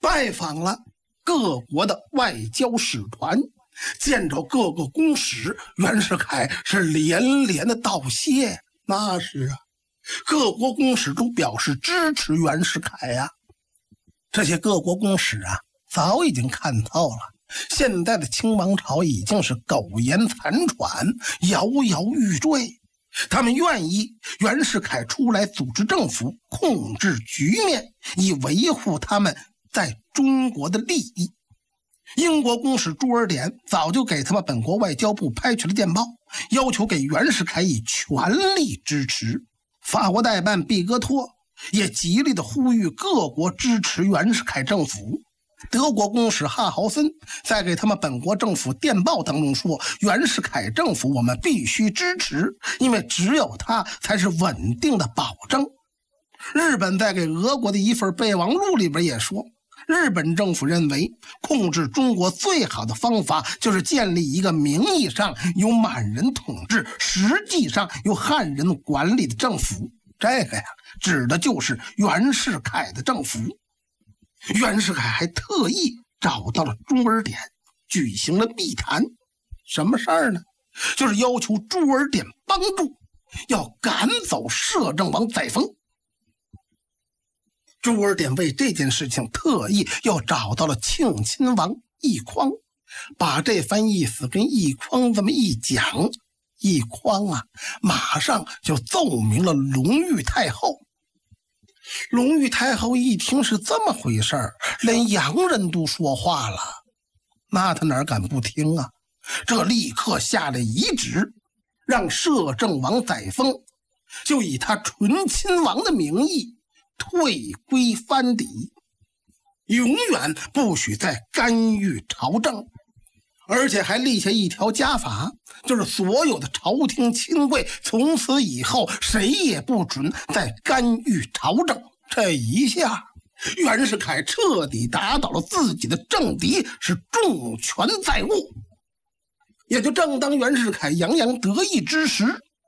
拜访了各国的外交使团，见着各个公使，袁世凯是连连的道谢。那是啊，各国公使都表示支持袁世凯呀。这些各国公使啊，早已经看透了，现在的清王朝已经是苟延残喘，摇摇欲坠。他们愿意袁世凯出来组织政府，控制局面，以维护他们在中国的利益。英国公使朱尔典早就给他们本国外交部拍去了电报，要求给袁世凯以全力支持。法国代办毕戈托也极力的呼吁各国支持袁世凯政府。德国公使哈豪森在给他们本国政府电报当中说，袁世凯政府我们必须支持，因为只有他才是稳定的保证。日本在给俄国的一份备忘录里边也说，日本政府认为控制中国最好的方法就是建立一个名义上由满人统治，实际上由汉人管理的政府。这个呀，指的就是袁世凯的政府。袁世凯还特意找到了朱尔典，举行了密谈。什么事儿呢？就是要求朱尔典帮助，要赶走摄政王载沣。朱尔典为这件事情特意又找到了庆亲王奕匡，把这番意思跟奕匡这么一讲，奕匡啊，马上就奏明了隆裕太后。隆裕太后一听是这么回事儿，连洋人都说话了，那他哪敢不听啊？这立刻下了遗旨，让摄政王载沣就以他纯亲王的名义退归藩邸，永远不许再干预朝政。而且还立下一条家法，就是所有的朝廷亲贵从此以后谁也不准再干预朝政。这一下袁世凯彻底打倒了自己的政敌，是重权在握。也就正当袁世凯洋洋得意之时，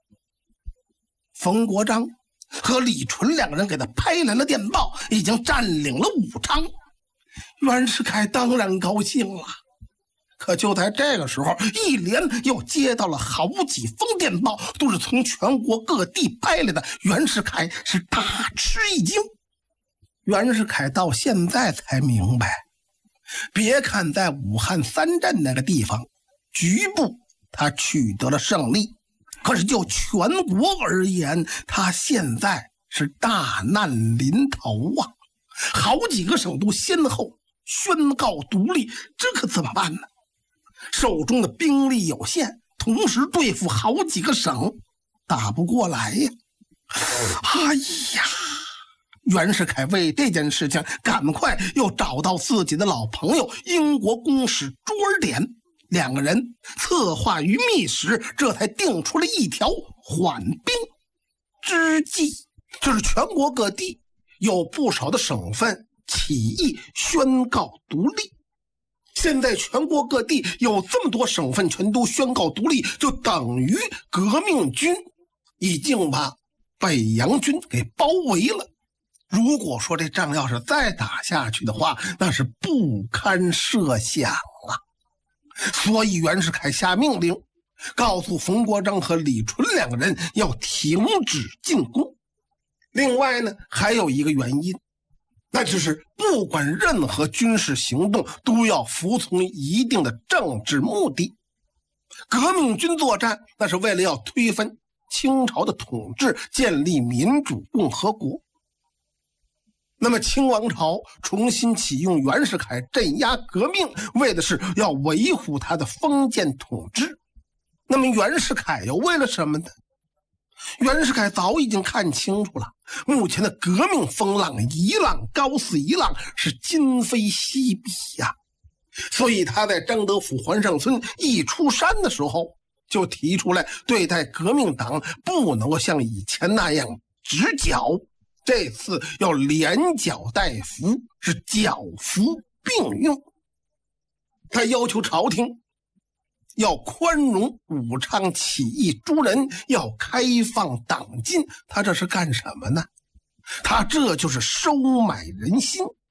冯国璋和李纯两个人给他拍来了电报，已经占领了武昌。袁世凯当然高兴了，可就在这个时候，一连又接到了好几封电报，都是从全国各地拍来的。袁世凯是大吃一惊。袁世凯到现在才明白，别看在武汉三镇那个地方局部他取得了胜利，可是就全国而言，他现在是大难临头啊！好几个省都先后宣告独立，这可怎么办呢？手中的兵力有限，同时对付好几个省，打不过来呀！哎呀，袁世凯为这件事情赶快又找到自己的老朋友英国公使朱尔典，两个人策划于密时，这才定出了一条缓兵之计，就是全国各地有不少的省份起义宣告独立。现在全国各地有这么多省份全都宣告独立，就等于革命军已经把北洋军给包围了。如果说这仗要是再打下去的话，那是不堪设想啊！所以袁世凯下命令，告诉冯国璋和李纯两个人要停止进攻。另外呢，还有一个原因，那就是不管任何军事行动都要服从一定的政治目的。革命军作战那是为了要推翻清朝的统治，建立民主共和国。那么清王朝重新启用袁世凯镇压革命，为的是要维护他的封建统治。那么袁世凯又为了什么呢？袁世凯早已经看清楚了，目前的革命风浪一浪高似一浪，是今非昔比呀。所以他在张德甫、还尚村一出山的时候，就提出来对待革命党不能够像以前那样直剿，这次要连剿带服，是剿服并用。他要求朝廷要宽容武昌起义诸人，要开放党禁。他这是干什么呢？他这就是收买人心，